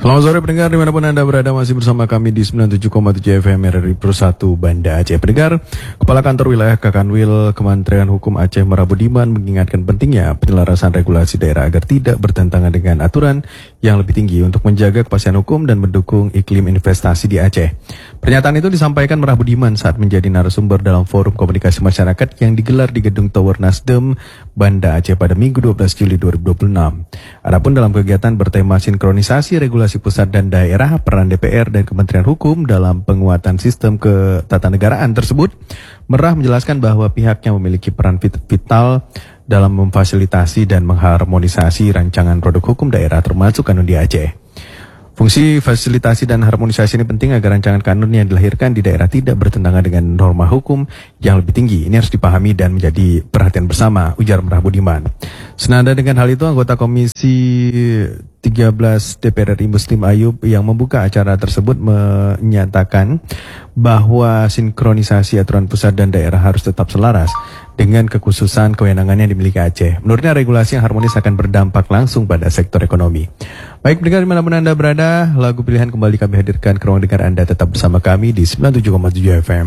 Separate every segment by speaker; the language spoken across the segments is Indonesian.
Speaker 1: Selamat sore pendengar dimanapun Anda berada, masih bersama kami di 97,7 FM RRI Pro 1 Banda Aceh. Pendengar, Kepala Kantor Wilayah Kakanwil Kementerian Hukum Aceh Merah Budiman mengingatkan pentingnya penyelarasan regulasi daerah agar tidak bertentangan dengan aturan yang lebih tinggi untuk menjaga kepastian hukum dan mendukung iklim investasi di Aceh. Pernyataan itu disampaikan Merah Budiman saat menjadi narasumber dalam forum komunikasi masyarakat yang digelar di Gedung Tower Nasdem Banda Aceh pada Minggu 12 Juli 2026. Adapun dalam kegiatan bertema sinkronisasi regulasi pusat dan daerah, peran DPR dan Kementerian Hukum dalam penguatan sistem ketatanegaraan tersebut, Merah menjelaskan bahwa pihaknya memiliki peran vital dalam memfasilitasi dan mengharmonisasi rancangan produk hukum daerah termasuk kanun di Aceh. Fungsi fasilitasi dan harmonisasi ini penting agar rancangan kanun yang dilahirkan di daerah tidak bertentangan dengan norma hukum yang lebih tinggi. Ini harus dipahami dan menjadi perhatian bersama, ujar Merah Budiman. Senada dengan hal itu, anggota Komisi 13 DPR RI Muslim Ayub yang membuka acara tersebut menyatakan bahwa sinkronisasi aturan pusat dan daerah harus tetap selaras dengan kekhususan kewenangan yang dimiliki Aceh. Menurutnya regulasi yang harmonis akan berdampak langsung pada sektor ekonomi. Baik pendengar dimanapun Anda berada, lagu pilihan kembali kami hadirkan ke ruang dengar Anda, tetap bersama kami di 97,7 FM.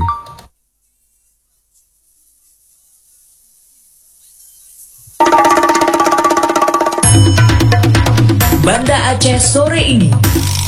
Speaker 2: Banda Aceh sore ini.